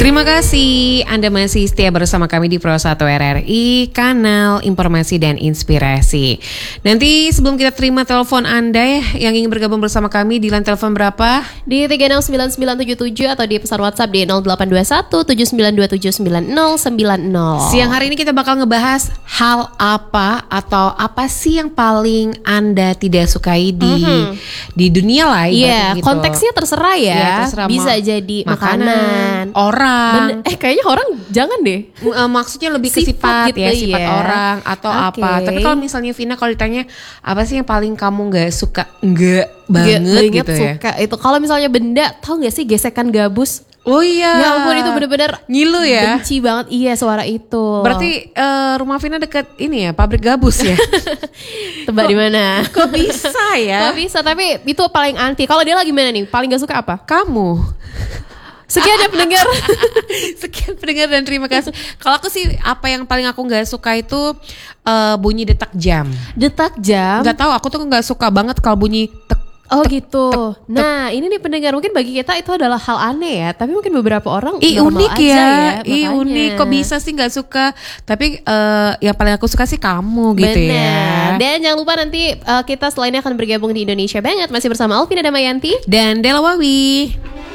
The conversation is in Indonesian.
Terima kasih Anda masih setia bersama kami di Pro 1 RRI, kanal informasi dan inspirasi. Nanti sebelum kita terima telepon Anda yang ingin bergabung bersama kami di line telepon berapa? Di 369977 atau di pesan WhatsApp di 0821 79279090. Siang hari ini kita bakal ngebahas hal apa atau apa sih yang paling Anda tidak sukai di dunia lah. Iya, gitu. konteksnya terserah ya. Iya, terserah, bisa jadi makanan, orang. Kayaknya orang jangan deh. Maksudnya lebih ke Sifat sifat gitu ya, sifat ya. orang atau Oke. apa. Tapi kalau misalnya Vina, kalau ditanya apa sih yang paling kamu nggak suka, nggak banget gitu ya. Suka itu. Kalau misalnya benda, tahu nggak sih gesekan gabus? Oh iya. Ya ampun, itu bener-bener ngilu ya. benci banget. Iya, suara itu. Berarti rumah Vina deket ini ya, pabrik gabus ya. Tebak di mana? Kok bisa ya? Kok bisa, tapi itu paling anti. Kalau dia lagi gimana nih? Paling gak suka apa? Kamu. Sekian ya pendengar. Sekian pendengar dan terima kasih. Kalau aku sih apa yang paling aku nggak suka itu bunyi detak jam. Detak jam. Nggak tahu, aku tuh nggak suka banget kalau bunyi tek. Oh gitu. Nah ini nih pendengar, mungkin bagi kita itu adalah hal aneh ya, tapi mungkin beberapa orang normal Unik aja ya. makanya. Unik. Kok bisa sih nggak suka? Tapi yang paling aku suka sih kamu gitu ya. Dan jangan lupa nanti kita setelah ini akan bergabung di Indonesia Banget, masih bersama Alvina Damayanti Dan Dela Wawi.